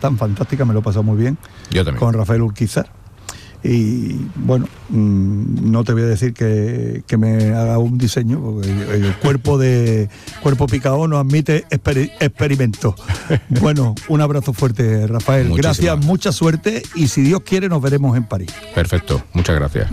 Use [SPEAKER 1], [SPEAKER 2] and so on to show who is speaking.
[SPEAKER 1] tan fantástica, me lo he pasado muy bien.
[SPEAKER 2] Yo también.
[SPEAKER 1] Con Rafael Urquizar. Y bueno, no te voy a decir que me haga un diseño, porque el cuerpo picado no admite experimentos. Bueno, un abrazo fuerte, Rafael.
[SPEAKER 2] Muchísimas.
[SPEAKER 1] Gracias, mucha suerte, y si Dios quiere nos veremos en París.
[SPEAKER 2] Perfecto, muchas gracias.